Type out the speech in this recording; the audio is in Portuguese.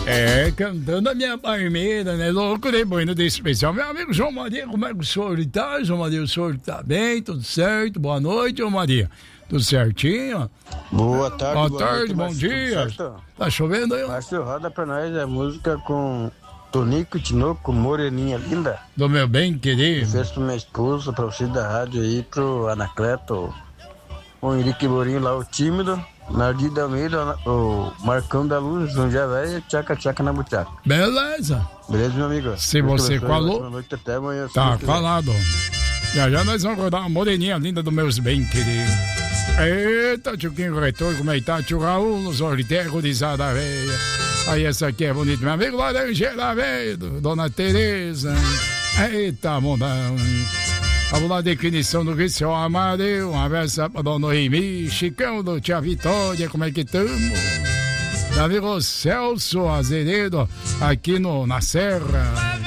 Cantando a minha Parmeira, né? Louco, né? Bueno, desse especial. Meu amigo João Maria, como é que o senhor está? João Maria, o senhor está bem? Tudo certo? Boa noite, João Maria. Tudo certinho? Boa tarde, boa tarde, bom dia. Tá chovendo aí? Márcio, roda pra nós a música com Tonico e Tinoco, Moreninha Linda. Do meu bem querido. Fez pra minha esposa, pra você da rádio aí, pro Anacleto, o Henrique Lourinho lá, o Tímido, Nardi da Almeida, o Marcão da Luz, um dia velho, tchaca-tchaca na buchaca. Beleza. Beleza, meu amigo? Se você falou, noite, até amanhã, tá falado. Já nós vamos rodar uma moreninha linda dos meus bem queridos. Eita, Tchuquinho Corretor, como é que tá? Tio Raul, nos orterros de Sada Veia. Aí essa aqui é bonita, meu amigo Laranjeira Veia, Dona Tereza. Eita, mundão. Vamos lá, definição do Cristian Amadeu, uma versa pra Dona Noemi, Chicão do Tia Vitória, como é que tamo? Meu amigo Celso Azeredo, aqui na Serra.